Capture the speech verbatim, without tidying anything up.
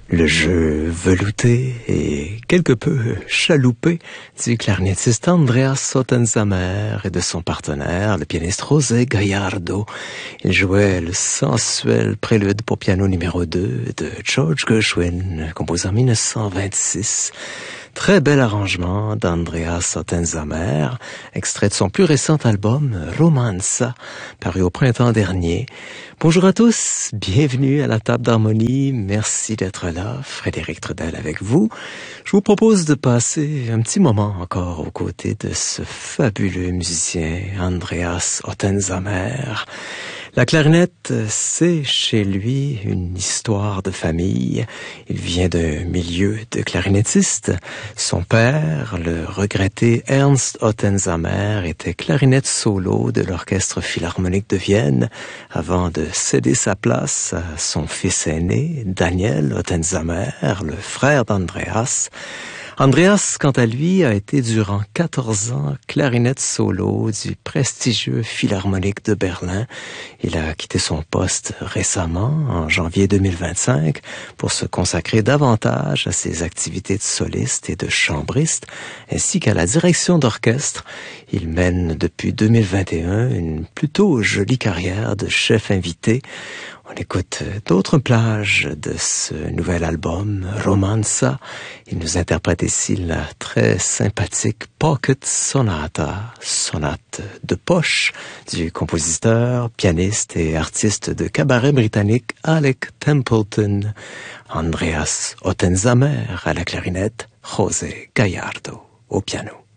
Le jeu velouté et quelque peu chaloupé du clarinettiste Andreas Ottensamer et de son partenaire, le pianiste José Gallardo. Il jouait le sensuel prélude pour piano numéro deux de George Gershwin, composé en mille neuf cent vingt-six. Très bel arrangement d'Andreas Ottensamer, extrait de son plus récent album Romanza, paru au printemps dernier. Bonjour à tous, bienvenue à la table d'harmonie, merci d'être là, Frédéric Trudel avec vous. Je vous propose de passer un petit moment encore aux côtés de ce fabuleux musicien Andreas Ottensamer. La clarinette, c'est chez lui une histoire de famille. Il vient d'un milieu de clarinettistes. Son père, le regretté Ernst Ottensamer, était clarinette solo de l'Orchestre Philharmonique de Vienne avant de céder sa place à son fils aîné, Daniel Ottensamer, le frère d'Andreas. Andreas, quant à lui, a été durant quatorze ans clarinette solo du prestigieux Philharmonique de Berlin. Il a quitté son poste récemment, en janvier deux mille vingt-cinq, pour se consacrer davantage à ses activités de soliste et de chambriste, ainsi qu'à la direction d'orchestre. Il mène depuis deux mille vingt et un une plutôt jolie carrière de chef invité. On écoute d'autres plages de ce nouvel album, Romanza. Il nous interprète ici la très sympathique Pocket Sonata, sonate de poche du compositeur, pianiste et artiste de cabaret britannique Alec Templeton. Andreas Ottensamer à la clarinette, José Gallardo au piano.